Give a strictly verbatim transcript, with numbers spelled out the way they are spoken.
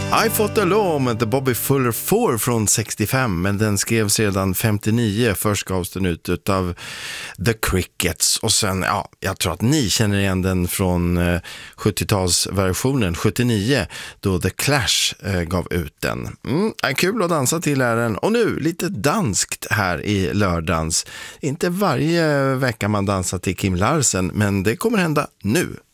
I Fought Alone med The Bobby Fuller four från sextiofem, men den skrevs redan femtionio. Först gavs den ut utav The Crickets och sen, ja, jag tror att ni känner igen den från eh, sjuttiotalsversionen sjuttionio då The Clash eh, gav ut den. Mm, är kul att dansa till är den. Och nu lite danskt här i lördagens. Inte varje vecka man dansar till Kim Larsen, men det kommer hända nu.